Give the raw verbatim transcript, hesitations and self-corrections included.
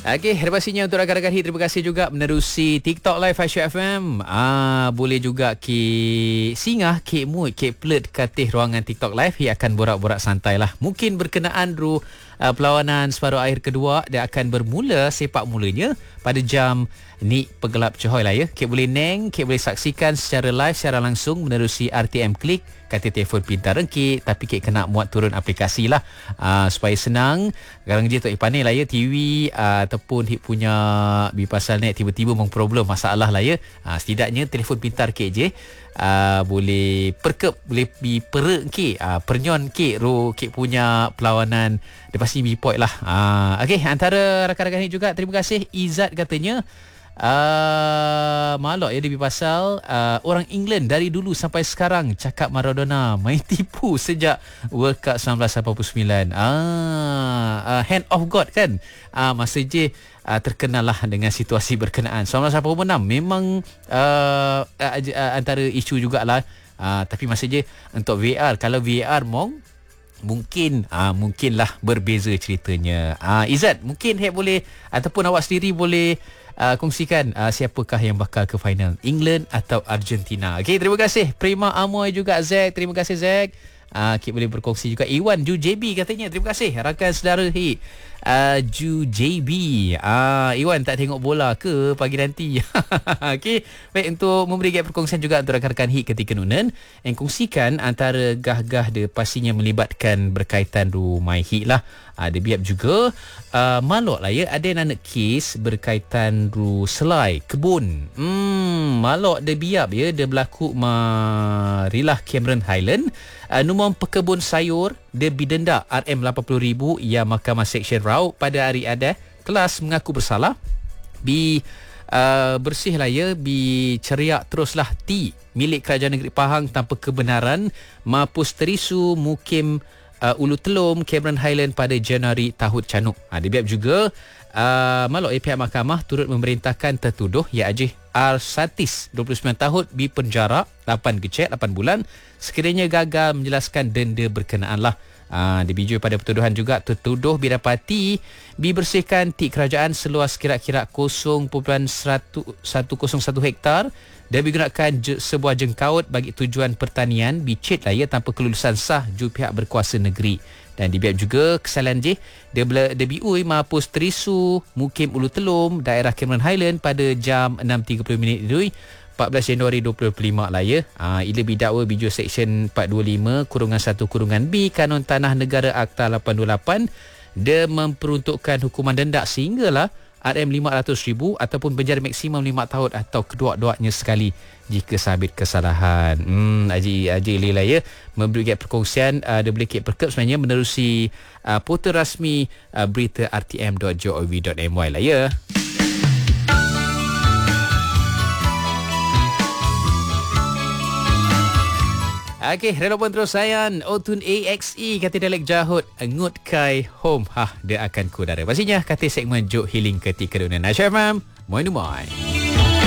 Okey, terima kasihnya untuk rakan-rakan hit. Terima kasih juga menerusi TikTok Live Aisyah F M. Ah, boleh juga ke singgah ke mood ke plot katih ruangan TikTok Live. Ia akan borak-borak santai lah. Mungkin berkenaan ru uh, perlawanan separuh akhir kedua, dia akan bermula sepak mulanya pada jam ni pegelap cohoy lah ya. Kek boleh neng, kek boleh saksikan secara live, secara langsung menerusi R T M Klik, kata telefon pintar rengkit, tapi kek kena muat turun aplikasi lah uh, supaya senang. Sekarang je tak pandai lah ya T V uh, ataupun hip punya bi pasal net tiba-tiba meng problem masalah lah ya. Uh, setidaknya telefon pintar kek je Uh, boleh perkep, boleh bi perek ke uh, pernyon ke ro ke punya perlawanan lepas ni bi point lah. Uh, okey, antara rakan-rakan ni juga terima kasih Izzat katanya Uh, malok ya dia pasal uh, orang England dari dulu sampai sekarang cakap Maradona main tipu sejak World Cup sembilan belas lapan puluh sembilan. Ah, uh, hand of God kan. Ah, uh, masa je uh, terkenal lah dengan situasi berkenaan. sembilan belas lapan puluh enam memang uh, uh, uh, antara isu jugalah. Uh, tapi masa je untuk V R, kalau V R mong mungkin ah mungkinlah berbeza ceritanya. Ah Izzat, mungkin Hek boleh ataupun awak sendiri boleh uh, kongsikan uh, siapakah yang bakal ke final, England atau Argentina. Okey, terima kasih Prima Amoy juga Zack. Terima kasih Zack. Ah uh, kita boleh berkongsi juga Iwan Ju J B katanya. Terima kasih rakan saudara Hek. Uh, Ju J B. Ah uh, Iwan tak tengok bola ke pagi nanti? Okey, baik, untuk memberi gap perkongsian juga untuk rakan-rakan hit ketika nunan yang kongsikan antara gah-gah dia pastinya melibatkan berkaitan ru my hit lah. Ada uh, biap juga uh, malok lah ya, ada anak kes berkaitan ru selai kebun. Hmm, malok dia biap ya, dia berlaku marilah Cameron Highland. Uh, Numon pekebun sayur dia bidenda R M lapan puluh ribu yang Mahkamah Seksyen Rau pada hari ada kelas mengaku bersalah. Bi uh, bersih lah ya, bi ceriak teruslah ti milik Kerajaan Negeri Pahang tanpa kebenaran mapus terisu mukim uh, Ulu Telum Cameron Highland pada Januari tahun canuk. Ha, dia biap juga uh, malok eh, pihak mahkamah turut memerintahkan tertuduh ya Ajih R. Satis dua puluh sembilan tahun di penjara lapan kecek lapan bulan sekiranya gagal menjelaskan denda berkenaan lah. Uh, dibijui pada pertuduhan juga tertuduh bidapati dibersihkan ti kerajaan seluas kira-kira kosong perpuluhan satu kosong satu hektar dan digunakan je, sebuah jengkaut bagi tujuan pertanian bicit lah ya tanpa kelulusan sah ju pihak berkuasa negeri. Dan dibiak juga kesalahan je dia D B U mahapus terisu mukim Ulu Telum daerah Cameron Highland pada jam enam tiga puluh minit itu empat belas Januari dua ribu dua puluh lima lah ya. Ha, ia bidakwa biju Seksyen empat dua lima kurungan satu kurungan B Kanun Tanah Negara Akta lapan dua lapan. Dia memperuntukkan hukuman denda sehinggalah R M lima ratus ribu ataupun penjara maksimum lima tahun atau kedua-duanya sekali jika sabit kesalahan. Hmm, Haji Haji Lila ya memberi gap perkongsian uh, dia boleh kek perkep sebenarnya menerusi uh, portal rasmi uh, berita r t m dot gov dot m y lah ya. Okey, relokpun terus sayang Otun A X E kata dialek Jahut ngut kai home. Hah, dia akan kudara. Pastinya kata segmen Jok Healing ketika dunia Aisyah F M. Moi numai.